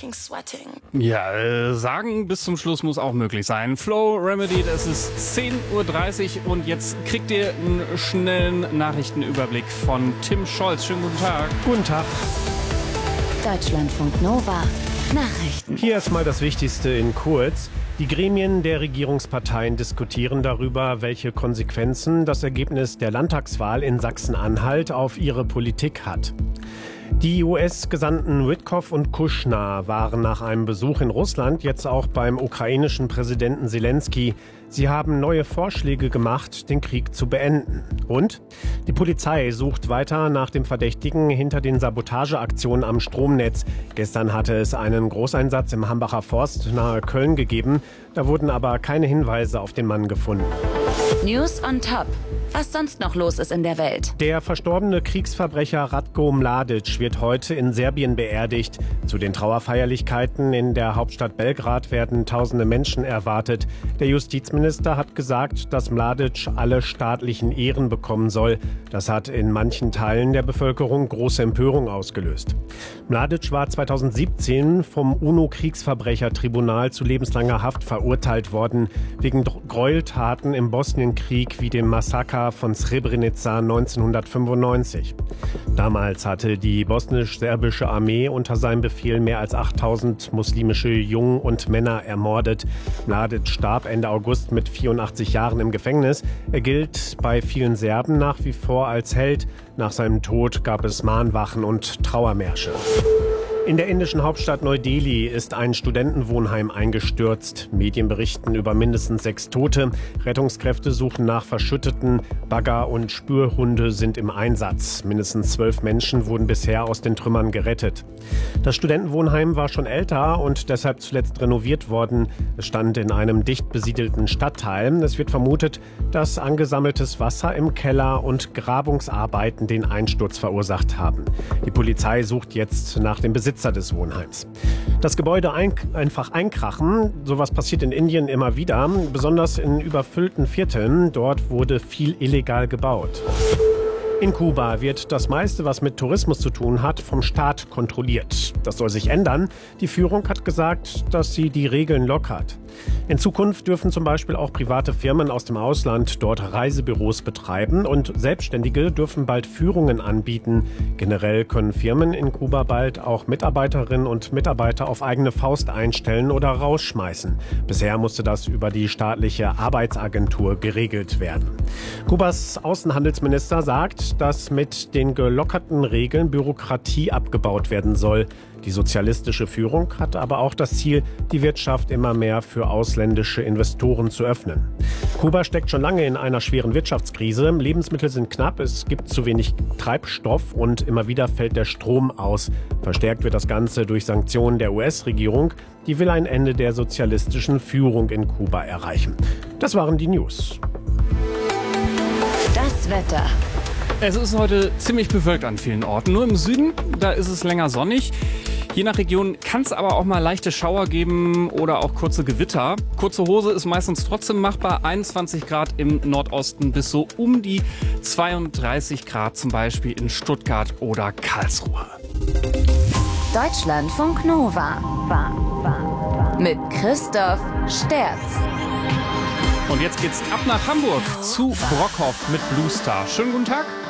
fucking sweating. Ja, sagen bis zum Schluss muss auch möglich sein. Flow Remedy, das ist 10:30 Uhr und jetzt kriegt ihr einen schnellen Nachrichtenüberblick von Tim Scholz. Schönen guten Tag. Guten Tag. Deutschlandfunk Nova. Nachrichten. Hier erstmal das Wichtigste in kurz. Die Gremien der Regierungsparteien diskutieren darüber, welche Konsequenzen das Ergebnis der Landtagswahl in Sachsen-Anhalt auf ihre Politik hat. Die US-Gesandten Witkoff und Kushner waren nach einem Besuch in Russland jetzt auch beim ukrainischen Präsidenten Zelensky. Sie haben neue Vorschläge gemacht, den Krieg zu beenden. Und die Polizei sucht weiter nach dem Verdächtigen hinter den Sabotageaktionen am Stromnetz. Gestern hatte es einen Großeinsatz im Hambacher Forst nahe Köln gegeben. Da wurden aber keine Hinweise auf den Mann gefunden. News on top. Was sonst noch los ist in der Welt. Der verstorbene Kriegsverbrecher Ratko Mladic wird heute in Serbien beerdigt. Zu den Trauerfeierlichkeiten in der Hauptstadt Belgrad werden tausende Menschen erwartet. Der Justizminister hat gesagt, dass Mladic alle staatlichen Ehren bekommen soll. Das hat in manchen Teilen der Bevölkerung große Empörung ausgelöst. Mladic war 2017 vom UNO-Kriegsverbrechertribunal zu lebenslanger Haft verurteilt worden, wegen Gräueltaten im Bosnienkrieg wie dem Massaker von Srebrenica 1995. Damals hatte die bosnisch-serbische Armee unter seinem Befehl mehr als 8000 muslimische Jungen und Männer ermordet. Mladic starb Ende August mit 84 Jahren im Gefängnis. Er gilt bei vielen Serben nach wie vor als Held. Nach seinem Tod gab es Mahnwachen und Trauermärsche. In der indischen Hauptstadt Neu-Delhi ist ein Studentenwohnheim eingestürzt. Medien berichten über mindestens 6 Tote. Rettungskräfte suchen nach Verschütteten. Bagger und Spürhunde sind im Einsatz. Mindestens 12 Menschen wurden bisher aus den Trümmern gerettet. Das Studentenwohnheim war schon älter und deshalb zuletzt renoviert worden. Es stand in einem dicht besiedelten Stadtteil. Es wird vermutet, dass angesammeltes Wasser im Keller und Grabungsarbeiten den Einsturz verursacht haben. Die Polizei sucht jetzt nach dem Besitzer des Wohnheims. Das Gebäude einfach einkrachen, sowas passiert in Indien immer wieder, besonders in überfüllten Vierteln. Dort wurde viel illegal gebaut. In Kuba wird das meiste, was mit Tourismus zu tun hat, vom Staat kontrolliert. Das soll sich ändern. Die Führung hat gesagt, dass sie die Regeln lockert. In Zukunft dürfen zum Beispiel auch private Firmen aus dem Ausland dort Reisebüros betreiben und Selbstständige dürfen bald Führungen anbieten. Generell können Firmen in Kuba bald auch Mitarbeiterinnen und Mitarbeiter auf eigene Faust einstellen oder rausschmeißen. Bisher musste das über die staatliche Arbeitsagentur geregelt werden. Kubas Außenhandelsminister sagt, dass mit den gelockerten Regeln Bürokratie abgebaut werden soll. Die sozialistische Führung hat aber auch das Ziel, die Wirtschaft immer mehr für ausländische Investoren zu öffnen. Kuba steckt schon lange in einer schweren Wirtschaftskrise. Lebensmittel sind knapp, es gibt zu wenig Treibstoff und immer wieder fällt der Strom aus. Verstärkt wird das Ganze durch Sanktionen der US-Regierung. Die will ein Ende der sozialistischen Führung in Kuba erreichen. Das waren die News. Das Wetter. Es ist heute ziemlich bewölkt an vielen Orten. Nur im Süden, da ist es länger sonnig. Je nach Region kann es aber auch mal leichte Schauer geben oder auch kurze Gewitter. Kurze Hose ist meistens trotzdem machbar. 21 Grad im Nordosten bis so um die 32 Grad zum Beispiel in Stuttgart oder Karlsruhe. Deutschlandfunk Nova. Mit Christoph Sterz. Und jetzt geht's ab nach Hamburg zu Brockhoff mit Blue Star. Schönen guten Tag.